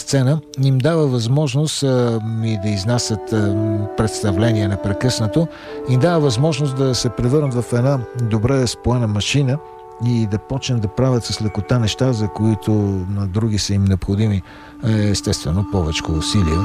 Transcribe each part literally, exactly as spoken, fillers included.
сцена им дава възможност а, и да изнасят а, представления непрекъснато, им дава възможност да се превърнат в една добре споена машина и да почнат да правят с лекота неща, за които на други са им необходими естествено повече усилия.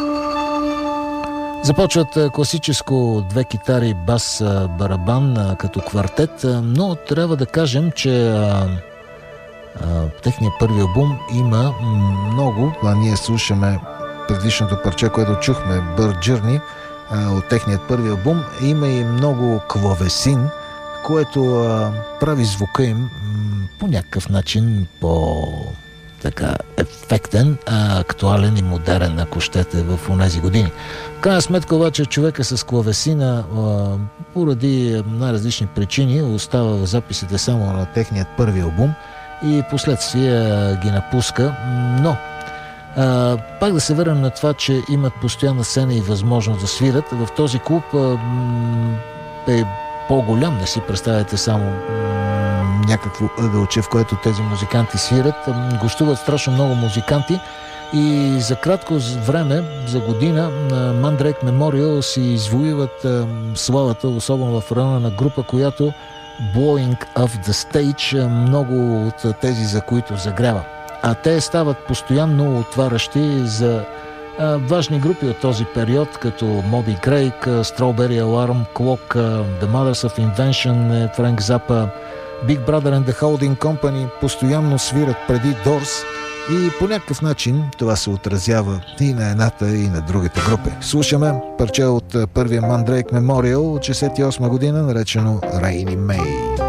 Започват класическо две китари, бас, барабан като квартет, но трябва да кажем, че а, а, техният първи албум има много, а ние слушаме предишното парче, което чухме, Bird Journey, а, от техният първи албум, има и много клавесин, което а, прави звука им м, по някакъв начин по така ефектен, а, актуален и модерен, ако щете, в онези години. В крайна сметка обаче човека с клавесина а, поради най-различни причини остава в записите само на техният първи албум и последствие а, ги напуска, но а, пак да се върнем на това, че имат постоянна сцена и възможност да свират. В този клуб а, м, е по-голям, не си представяте само м- някакво ъгълче, в което тези музиканти свират. Гостуват страшно много музиканти и за кратко време, за година, Mandrake Memorial си извоюват славата, особено в района на група, която Blowing Off The Stage, много от тези, за които загрява. А те стават постоянно отварящи за а, важни групи от този период, като Moby Grape, Strawberry Alarm Clock, The Mothers of Invention, Frank Zappa, Big Brother and the Holding Company постоянно свират преди Doors и по някакъв начин това се отразява и на едната, и на другите групи. Слушаме парче от първия Mandrake Memorial от шейсет и осма година, наречено Rainy May.